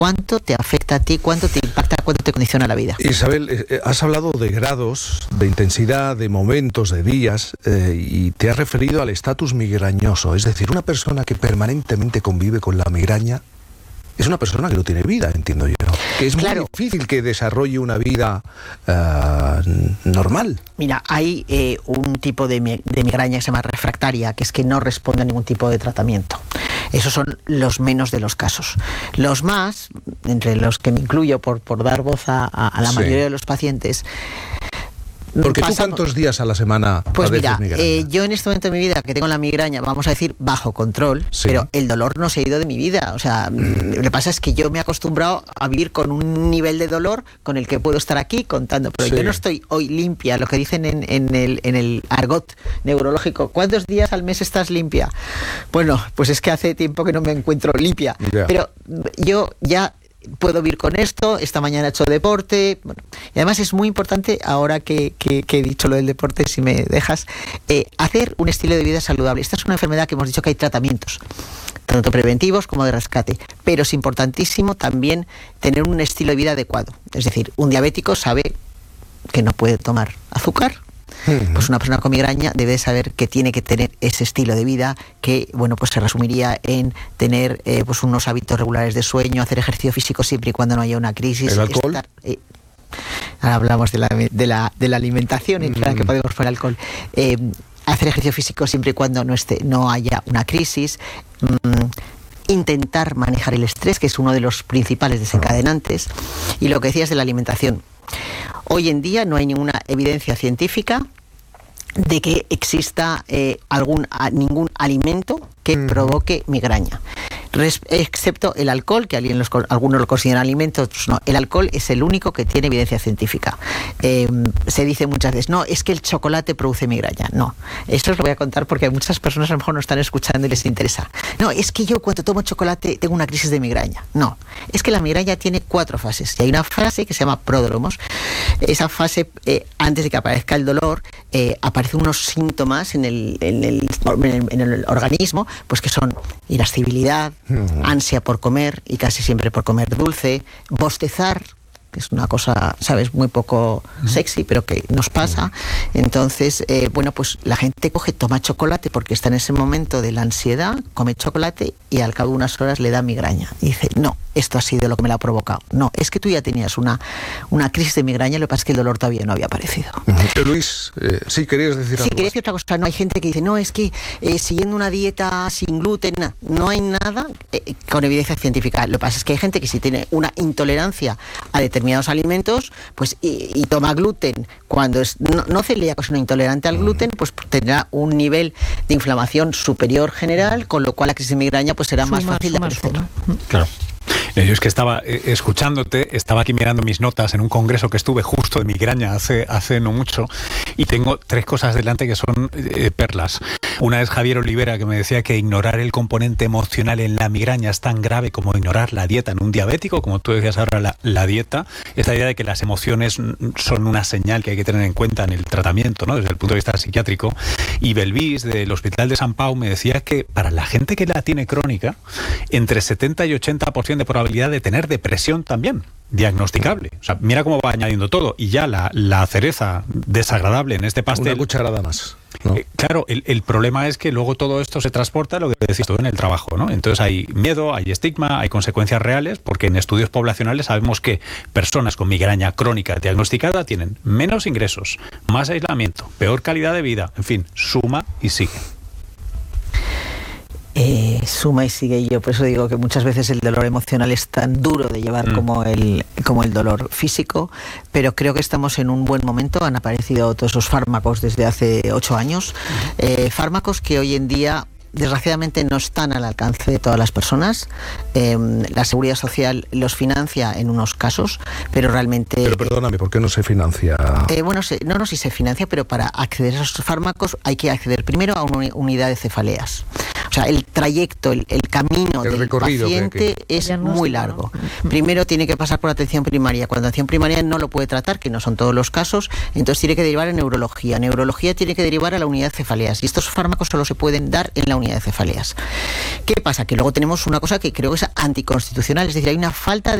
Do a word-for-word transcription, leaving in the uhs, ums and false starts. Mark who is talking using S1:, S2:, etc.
S1: cuánto te afecta a ti, cuánto te impacta, cuánto te condiciona la vida.
S2: Isabel, eh, has hablado de grados, de intensidad, de momentos, de días, eh, y te has referido al estatus migrañoso. Es decir, una persona que permanentemente convive con la migraña es una persona que no tiene vida, entiendo yo. Que es
S1: claro.
S2: muy difícil que desarrolle una vida uh, normal.
S1: Mira, hay eh, un tipo de, de migraña que se llama refractaria, que es que no responde a ningún tipo de tratamiento. Esos son los menos de los casos. Los más, entre los que me incluyo por, por dar voz a, a la sí. mayoría de los pacientes...
S2: Porque tú, ¿cuántos días a la semana
S1: Pues mira,
S2: migraña?
S1: Eh, yo en este momento de mi vida que tengo la migraña, vamos a decir, bajo control, sí. pero el dolor no se ha ido de mi vida. O sea, mm. lo que pasa es que yo me he acostumbrado a vivir con un nivel de dolor con el que puedo estar aquí contando, pero sí. yo no estoy hoy limpia, lo que dicen en, en, el, en el argot neurológico. ¿Cuántos días al mes estás limpia? Bueno, pues es que hace tiempo que no me encuentro limpia, yeah. pero yo ya... puedo vivir con esto, esta mañana he hecho deporte, bueno, y además es muy importante, ahora que, que, que he dicho lo del deporte, si me dejas, eh, hacer un estilo de vida saludable. Esta es una enfermedad que hemos dicho que hay tratamientos, tanto preventivos como de rescate, pero es importantísimo también tener un estilo de vida adecuado. Es decir, un diabético sabe que no puede tomar azúcar. Pues una persona con migraña debe saber que tiene que tener ese estilo de vida que, bueno, pues se resumiría en tener eh, pues unos hábitos regulares de sueño, hacer ejercicio físico siempre y cuando no haya una crisis.
S2: ¿El alcohol?
S1: Estar, eh, ahora hablamos de la, de la, de la alimentación, en la que podemos poner alcohol. Eh, hacer ejercicio físico siempre y cuando no, esté, no haya una crisis. Mm, intentar manejar el estrés, que es uno de los principales desencadenantes. Y lo que decías de la alimentación. Hoy en día no hay ninguna evidencia científica de que exista eh, algún a, ningún alimento que mm. provoque migraña. Res, excepto el alcohol, que alguien los, algunos lo consideran alimento, otros no. El alcohol es el único que tiene evidencia científica. Eh, se dice muchas veces, no, es que el chocolate produce migraña. No, esto os lo voy a contar porque hay muchas personas a lo mejor no están escuchando y les interesa. No, es que yo cuando tomo chocolate tengo una crisis de migraña. No, es que la migraña tiene cuatro fases. Y hay una fase que se llama pródromos. Esa fase, eh, antes de que aparezca el dolor, eh, aparecen unos síntomas en el, en, el, en, el, en el organismo, pues que son irascibilidad, uh-huh. ansia por comer, y casi siempre por comer dulce, bostezar, que es una cosa, sabes, muy poco sexy, pero que nos pasa. Entonces, eh, bueno, pues la gente coge, toma chocolate porque está en ese momento de la ansiedad, come chocolate y al cabo de unas horas le da migraña. Y dice, no, esto ha sido lo que me lo ha provocado. No, es que tú ya tenías una, una crisis de migraña, lo que pasa es que el dolor todavía no había aparecido.
S2: Uh-huh. Luis, eh, sí, querías decir algo.
S1: Sí, quería decir otra cosa. No, hay gente que dice, no, es que eh, siguiendo una dieta sin gluten, no hay nada eh, con evidencia científica. Lo que pasa es que hay gente que si tiene una intolerancia a determinados determinados alimentos, pues y, y toma gluten, cuando es no, no celíaco sino intolerante al gluten, pues tendrá un nivel de inflamación superior general, con lo cual la crisis de migraña pues será suma, más fácil suma, de aparecer.
S3: Suma. Claro. Yo es que estaba eh, escuchándote, estaba aquí mirando mis notas en un congreso que estuve justo de migraña hace, hace no mucho, y tengo tres cosas delante que son eh, perlas. Una es Javier Olivera, que me decía que ignorar el componente emocional en la migraña es tan grave como ignorar la dieta en un diabético, como tú decías ahora, la, la dieta. Esta idea de que las emociones son una señal que hay que tener en cuenta en el tratamiento, ¿no?, desde el punto de vista psiquiátrico. Y Belvis, del Hospital de San Pau, me decía que para la gente que la tiene crónica, entre setenta y ochenta por ciento de probabilidad de tener depresión también, diagnosticable. O sea, mira cómo va añadiendo todo. Y ya la, la cereza desagradable en este pastel...
S2: Una cucharada más, ¿no?
S3: Eh, claro, el, el problema es que luego todo esto se transporta a lo que decís tú en el trabajo, ¿no? Entonces hay miedo, hay estigma, hay consecuencias reales, porque en estudios poblacionales sabemos que personas con migraña crónica diagnosticada tienen menos ingresos, más aislamiento, peor calidad de vida, en fin, suma y sigue.
S1: Eh, suma y sigue. Yo por eso digo que muchas veces el dolor emocional es tan duro de llevar mm. como el como el dolor físico, pero creo que estamos en un buen momento. Han aparecido todos esos fármacos desde hace ocho años, mm. eh, fármacos que hoy en día desgraciadamente no están al alcance de todas las personas. Eh, la Seguridad Social los financia en unos casos, pero realmente...
S2: Pero perdóname, ¿por qué no se financia?
S1: Eh, bueno, se, no, no, sí se financia, pero para acceder a esos fármacos hay que acceder primero a una unidad de cefaleas. O sea, el trayecto, el, el camino
S2: el
S1: del paciente que, que... es muy largo. Primero tiene que pasar por atención primaria. Cuando atención primaria no lo puede tratar, que no son todos los casos, entonces tiene que derivar a neurología. Neurología tiene que derivar a la unidad de cefaleas. Y estos fármacos solo se pueden dar en la unidad de cefaleas. ¿Qué pasa? Que luego tenemos una cosa que creo que es anticonstitucional, es decir, hay una falta de